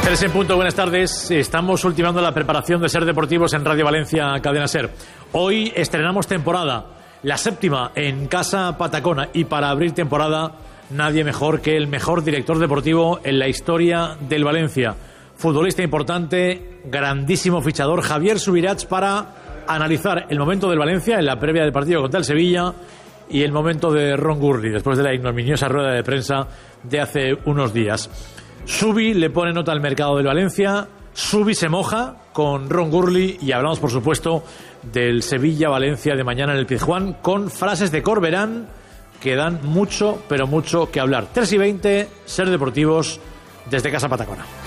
3 en punto, buenas tardes. Estamos ultimando la preparación de Ser Deportivos en Radio Valencia, Cadena Ser. Hoy estrenamos temporada, la 7ª en Casa Patacona, y para abrir temporada nadie mejor que el mejor director deportivo en la historia del Valencia. Futbolista importante, grandísimo fichador, Javier Subirats, para analizar el momento del Valencia en la previa del partido contra el Sevilla y el momento de Ron Gurley después de la ignominiosa rueda de prensa de hace unos días. Subi le pone nota al mercado del Valencia, Subi se moja con Ron Gurley y hablamos, por supuesto, del Sevilla-Valencia de mañana en el Pizjuán con frases de Corberán que dan mucho, pero mucho que hablar. 3:20, Ser Deportivos desde Casa Patacona.